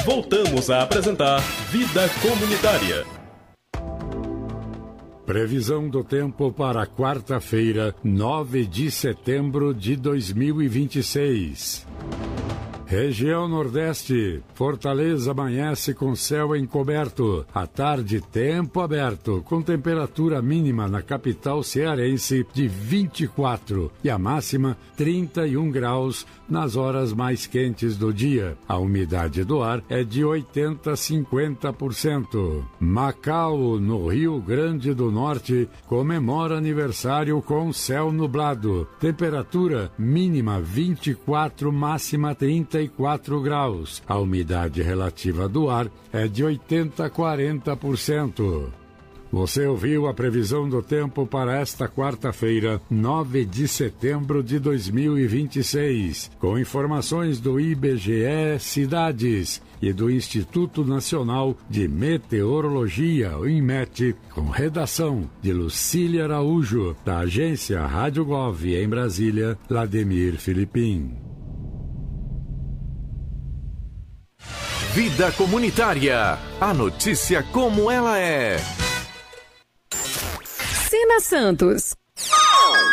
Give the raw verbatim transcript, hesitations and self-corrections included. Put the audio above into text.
Voltamos a apresentar Vida Comunitária. Previsão do tempo para quarta-feira, nove de setembro de dois mil e vinte e seis. Região Nordeste, Fortaleza amanhece com céu encoberto. À tarde, tempo aberto, com temperatura mínima na capital cearense de vinte e quatro e a máxima trinta e um graus nas horas mais quentes do dia. A umidade do ar é de oitenta a cinquenta por cento. Macau, no Rio Grande do Norte, comemora aniversário com céu nublado. Temperatura mínima vinte e quatro, máxima trinta e quatro graus. A umidade relativa do ar é de oitenta a quarenta por cento. Você ouviu a previsão do tempo para esta quarta-feira, nove de setembro de dois mil e vinte e seis, com informações do I B G E Cidades e do Instituto Nacional de Meteorologia, o INMET, com redação de Lucília Araújo, da agência Rádio Gov em Brasília, Lademir Filipim. Vida Comunitária. A notícia como ela é. Sina Santos.